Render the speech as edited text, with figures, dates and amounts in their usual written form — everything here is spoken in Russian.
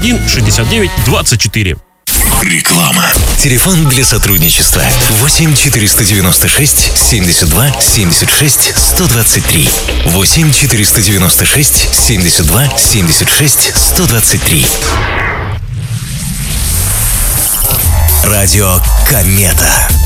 6924. Реклама. Телефон для сотрудничества 8 496 72 76 123. 8 496 72 76 123. Радио Комета.